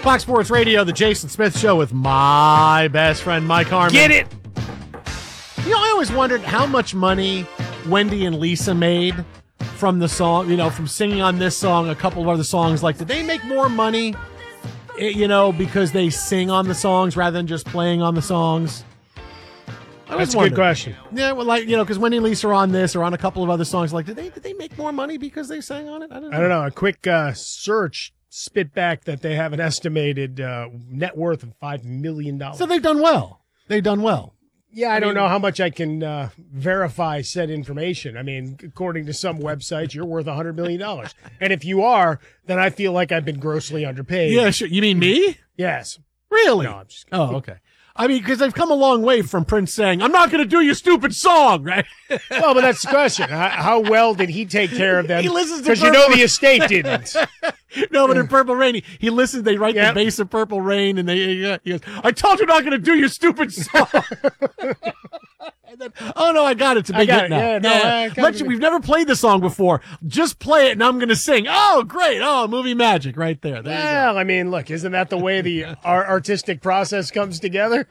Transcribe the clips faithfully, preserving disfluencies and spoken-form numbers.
Fox Sports Radio, the Jason Smith Show with my best friend, Mike Harmon. Get it? You know, I always wondered how much money Wendy and Lisa made from the song, you know, from singing on this song, a couple of other songs. Like, did they make more money, you know, because they sing on the songs rather than just playing on the songs? I That's a wondered. good question. Yeah, well, like, you know, because Wendy and Lisa are on this or on a couple of other songs. Like, did they did they make more money because they sang on it? I don't know. I don't know. A quick uh, search spit back that they have an estimated uh, net worth of five million dollars. So they've done well. They've done well. Yeah, I, I don't mean- know how much I can uh, verify said information. I mean, according to some websites, you're worth one hundred million dollars. And if you are, then I feel like I've been grossly underpaid. Yeah, sure. You mean me? Yes. Really? No, I'm just kidding. Oh, okay. I mean, because they've come a long way from Prince saying, I'm not going to do your stupid song, right? Well, but that's the question. How, how well did he take care of them? He listens to Because you know Purple- the estate didn't. No, but in Purple Rain, he, he listens, they write Yep. the bass of Purple Rain, and they, he goes, I told you not going to do your stupid song. And then, oh, no, I got it. It's a I big got hit it. now. Yeah, no, I got Let's- it. we've never played the song before. Just play it, and I'm going to sing. Oh, great. Oh, movie magic right there. There you go. Well, I mean, look, isn't that the way the our artistic process comes together?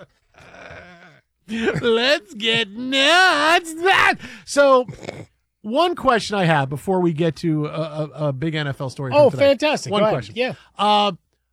Let's get nuts. That so. One question I have before we get to a, a, a big N F L story. from Oh, today. fantastic. One Go ahead. question. Yeah. Uh,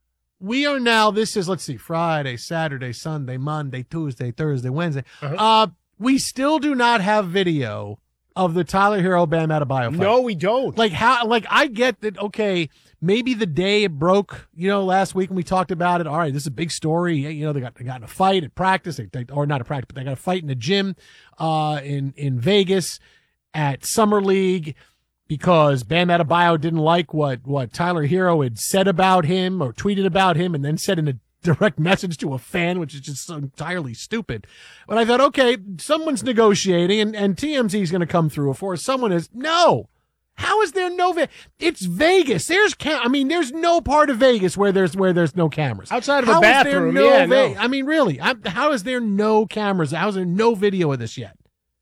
we are now. This is let's see. Friday, Saturday, Sunday, Monday, Tuesday, Thursday, Wednesday. Uh-huh. Uh, we still do not have video of the Tyler Hero Bam Adebayo fight. No, we don't. Like how? Like I get that. Okay, maybe the day it broke, you know, last week when we talked about it. All right, this is a big story. You know, they got they got in a fight at practice, they, they, or not a practice, but they got a fight in the gym, uh, in in Vegas at Summer League because Bam Adebayo didn't like what what Tyler Hero had said about him or tweeted about him, and then said in a direct message to a fan, which is just so entirely stupid. But I thought, okay, someone's negotiating, and, and T M Z is going to come through. Or someone is no. How is there no? Ve- it's Vegas. There's cam- I mean, there's no part of Vegas where there's where there's no cameras Outside of a How is there bathroom, no yeah, Ve- no. I mean, really, I'm, how is there no cameras? How is there no video of this yet?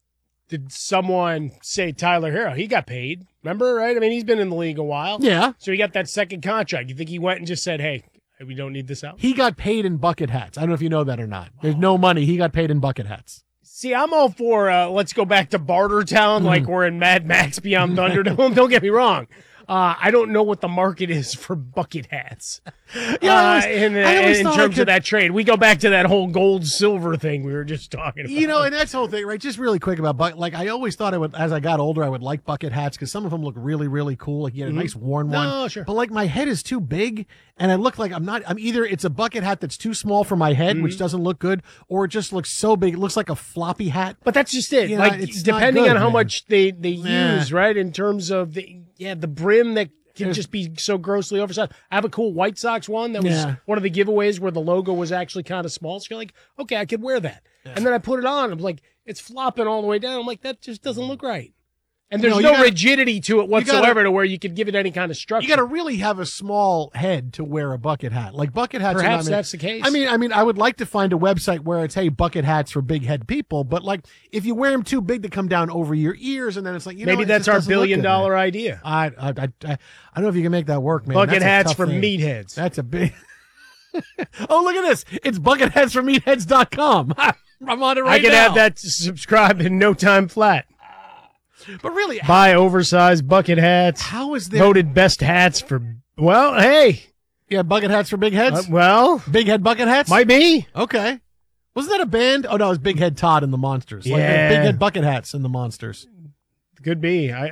Did someone say Tyler Hero? He got paid. Remember, right? I mean, he's been in the league a while. Yeah, So he got that second contract. You think he went and just said, hey, we don't need this out? he got paid in bucket hats. I don't know if you know that or not. There's no money. He got paid in bucket hats. See, I'm all for uh, let's go back to Bartertown like we're in Mad Max Beyond Thunderdome. Don't get me wrong. Uh, I don't know what the market is for bucket hats. Yeah, I always- uh, in I always in thought I terms could- of that trade. We go back to that whole gold silver thing we were just talking about. You know, and that's the whole thing, right? Just really quick about bucket. Like I always thought I would, as I got older, I would like bucket hats because some of them look really, really cool. Like you get a nice worn one. No, sure. But like my head is too big, and I look like I'm not. I'm either it's a bucket hat that's too small for my head, which doesn't look good, or it just looks so big it looks like a floppy hat. But that's just it. You know, like it's not depending good, on how man. much they, they Nah. use, right? In terms of the yeah, the brim that can There's- just be so grossly oversized. I have a cool White Sox one that was Yeah. one of the giveaways where the logo was actually kind of small. So you're like, okay, I could wear that. And then I put it on. I'm like, it's flopping all the way down. I'm like, that just doesn't look right. And there's No, you no gotta- rigidity to it whatsoever gotta- to where you could give it any kind of structure. You got to really have a small head to wear a bucket hat. Like bucket hats. are Perhaps not meant- that's the case. I mean, I mean, I would like to find a website where it's hey bucket hats for big head people, but like if you wear them too big to come down over your ears, and then it's like you know, Maybe it that's just our doesn't look billion good, dollar man. idea. I, I, I, I don't know if you can make that work, man. Bucket That's a hats tough for thing. meatheads. That's a big. Oh, look at this! It's bucket hats for meatheads dot com. I'm on it right I could now. have that subscribed in no time flat. But really, Buy oversized bucket hats. how is there? Voted best hats for, well, hey, Yeah, bucket hats for big heads. uh, well, big head bucket hats. might be. Okay. Wasn't that a band? Oh no, it was Big Head Todd and the Monsters. Like Yeah. Big Head Bucket Hats and the Monsters. Could be. I,